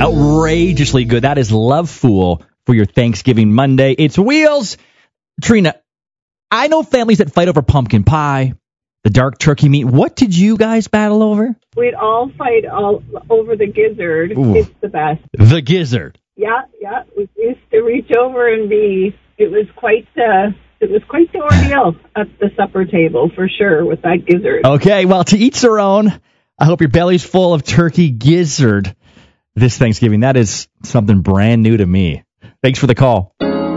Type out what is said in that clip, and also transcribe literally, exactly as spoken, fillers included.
Outrageously good. That is Love Fool for your Thanksgiving Monday. It's Wheels. Trina, I know families that fight over pumpkin pie, the dark turkey meat. What did you guys battle over? We'd all fight all over the gizzard. Ooh. It's the best. The gizzard. Yeah, yeah. We used to reach over and be, it was quite, uh, it was quite the ordeal at the supper table, for sure, with that gizzard. Okay, well, to each their own. I hope your belly's full of turkey gizzard this Thanksgiving. That is something brand new to me. Thanks for the call.